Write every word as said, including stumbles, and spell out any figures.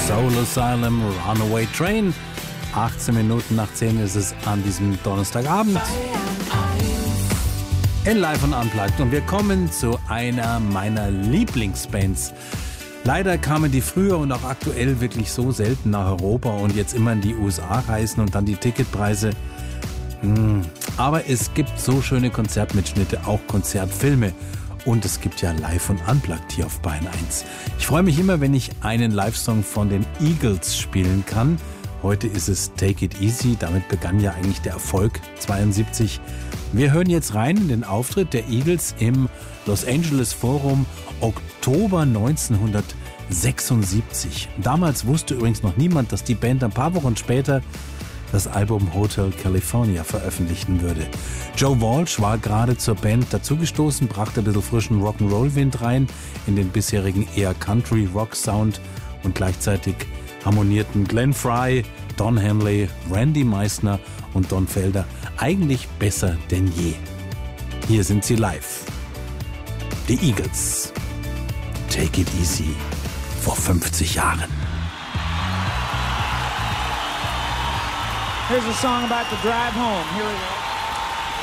Soul Asylum, Runaway Train. achtzehn Minuten nach zehn ist es an diesem Donnerstagabend. In Live und Unplugged. Und wir kommen zu einer meiner Lieblingsbands. Leider kamen die früher und auch aktuell wirklich so selten nach Europa und jetzt immer in die U S A reisen und dann die Ticketpreise. Hm. Aber es gibt so schöne Konzertmitschnitte, auch Konzertfilme. Und es gibt ja Live und Unplugged hier auf Bayern eins. Ich freue mich immer, wenn ich einen Live-Song von den Eagles spielen kann. Heute ist es Take It Easy. Damit begann ja eigentlich der Erfolg zweiundsiebzig. Wir hören jetzt rein in den Auftritt der Eagles im Los Angeles Forum Oktober neunzehnhundertsechsundsiebzig. Damals wusste übrigens noch niemand, dass die Band ein paar Wochen später das Album Hotel California veröffentlichen würde. Joe Walsh war gerade zur Band dazugestoßen, brachte ein bisschen frischen Rock'n'Roll-Wind rein in den bisherigen eher Country-Rock-Sound und gleichzeitig harmonierten Glenn Frey, Don Henley, Randy Meisner und Don Felder eigentlich besser denn je. Hier sind sie live. Die Eagles. Take It Easy. Vor fünfzig Jahren. Here's a song about the drive home. Here we go.